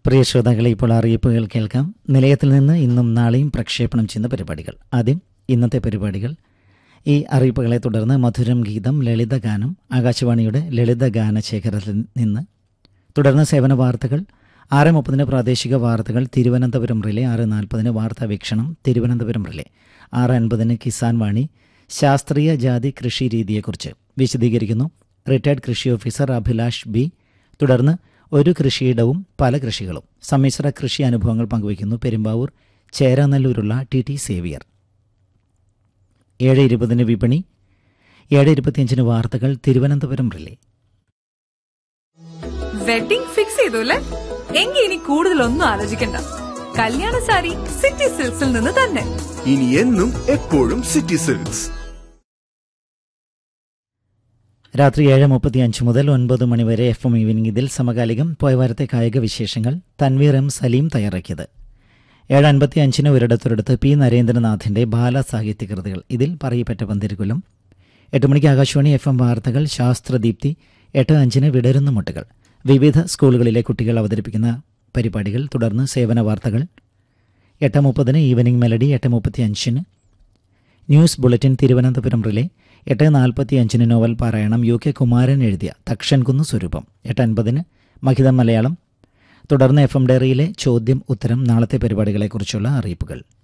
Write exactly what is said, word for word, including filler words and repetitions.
പ്രിയ ശ്രോതാക്കളെ, ഇപ്പോൾ അറിയിപ്പുകൾ കേൾക്കാം. നിലയത്തിൽ നിന്ന് ഇന്നും നാളെയും പ്രക്ഷേപണം ചെയ്യുന്ന പരിപാടികൾ. ആദ്യം ഇന്നത്തെ പരിപാടികൾ. ഈ അറിയിപ്പുകളെ തുടർന്ന് മധുരം ഗീതം, ലളിതഗാനം, ആകാശവാണിയുടെ ലളിതഗാന ശേഖരത്തിൽ നിന്ന്. തുടർന്ന് സേവന വാർത്തകൾ. ആറ് മുപ്പതിന് പ്രാദേശിക വാർത്തകൾ തിരുവനന്തപുരം റിലേ. ആറ് നാൽപ്പതിന് വാർത്താ വീക്ഷണം തിരുവനന്തപുരം റിലേ. ആറ് അൻപതിന് കിസാൻ വാണി. ശാസ്ത്രീയ ജാതി കൃഷി രീതിയെക്കുറിച്ച് വിശദീകരിക്കുന്നു റിട്ടയർഡ് കൃഷി ഓഫീസർ അഭിലാഷ് ബി. തുടർന്ന് ഒരു കൃഷിയിടവും പല കൃഷികളും, സമ്മിശ്ര കൃഷി അനുഭവങ്ങൾ പങ്കുവയ്ക്കുന്നു പെരുമ്പാവൂർ ചേരാനല്ലൂരുള്ള ടി ടി സേവിയർ. ഏഴ് ഇരുപതിന് വിപണി. ഏഴ് ഇരുപത്തിയഞ്ചിന് വാർത്തകൾ തിരുവനന്തപുരം റിലേ. വെഡിംഗ് ഫിക്സ് ചെയ്തു അല്ലേ? എങ്കിൽ ഇനി കൂടുതലൊന്നും ആലോചിക്കണ്ട. കല്യാണ സാരി സിറ്റി സിൽക്സിൽ നിന്ന് തന്നെ. ഇനി എന്നും എപ്പോഴും സിറ്റി സിൽക്സ്. രാത്രി ഏഴ് മുപ്പത്തി അഞ്ച് മുതൽ ഒൻപത് മണിവരെ എഫ് എം ഈവനിംഗ്. ഇതിൽ സമകാലികം പോയവാരത്തെ കായിക വിശേഷങ്ങൾ തൻവീർ എം സലീം തയ്യാറാക്കിയത്. ഏഴ് അൻപത്തി അഞ്ചിന് ഒരിടത്തൊരിടത്ത് പി നരേന്ദ്രനാഥിന്റെ ബാലസാഹിത്യ കൃതികൾ. ഇതിൽ പറയപ്പെട്ട പന്തിരുകുലം. എട്ട് മണിക്ക് ആകാശവാണി എഫ് എം വാർത്തകൾ ശാസ്ത്രദീപ്തി. എട്ട് അഞ്ചിന് വിടരുന്ന മുട്ടുകൾ. വിവിധ സ്കൂളുകളിലെ കുട്ടികൾ അവതരിപ്പിക്കുന്ന പരിപാടികൾ. തുടർന്ന് സേവന വാർത്തകൾ. എട്ട് മുപ്പതിന് ഈവനിംഗ് മെലഡി. എട്ട് മുപ്പത്തി അഞ്ചിന് ന്യൂസ് ബുള്ളറ്റിൻ തിരുവനന്തപുരം റിലേ. എട്ട് നാൽപ്പത്തി അഞ്ചിന് നോവൽ പാരായണം യു കെ കുമാരൻ എഴുതിയ തക്ഷൻകുന്ന് സ്വരൂപം. എട്ട് അൻപതിന് മഹിതം മലയാളം. തുടർന്ന് എഫ് എം ഡയറിയിലെ ചോദ്യം ഉത്തരം, നാളത്തെ പരിപാടികളെക്കുറിച്ചുള്ള അറിയിപ്പുകൾ.